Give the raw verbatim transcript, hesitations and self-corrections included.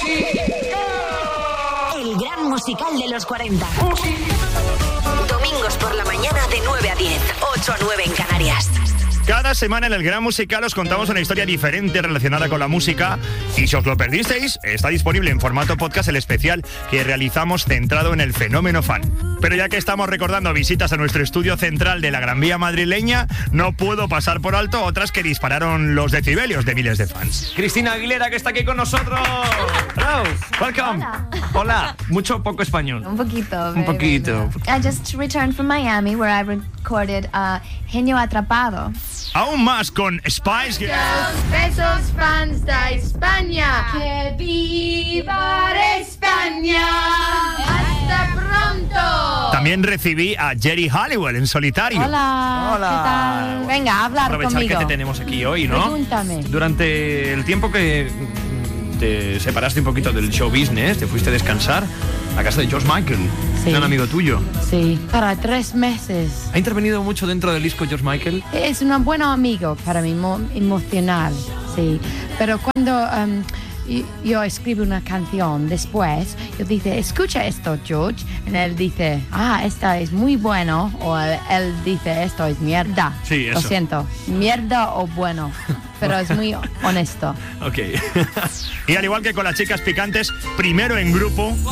El gran musical de los cuarenta. Domingos por la mañana de nueve a diez, ocho a nueve en Canarias. Cada semana en el Gran Musical os contamos una historia diferente relacionada con la música y si os lo perdisteis, está disponible en formato podcast el especial que realizamos centrado en el fenómeno fan. Pero ya que estamos recordando visitas a nuestro estudio central de la Gran Vía madrileña, no puedo pasar por alto otras que dispararon los decibelios de miles de fans. Cristina Aguilera, que está aquí con nosotros. Hello, welcome. Hola. Hola, mucho o poco español. Un poquito. Un poquito. I just returned from Miami where I recorded uh, Genio Atrapado. Aún más con Spice Girls. Besos fans de España. ¡Que viva España! ¡Hasta pronto! También recibí a Geri Halliwell en solitario. Hola, Hola. ¿qué tal? Venga, a hablar Aprovechar conmigo. que te tenemos aquí hoy, ¿no? Pregúntame. Durante el tiempo que te separaste un poquito del show business, te fuiste a descansar a casa de George Michael, Sí. gran amigo tuyo. Sí, para tres meses. ¿Ha intervenido mucho dentro del disco George Michael? Es un buen amigo para mí, mo- emocional, sí. Pero cuando um, y- yo escribo una canción después, yo dice, escucha esto, George. Y él dice, ah, esta es muy bueno. O él, él dice, esto es mierda. Sí, Lo eso. siento, mierda o bueno. Pero es muy honesto. Ok. Y al igual que con las chicas picantes, primero en grupo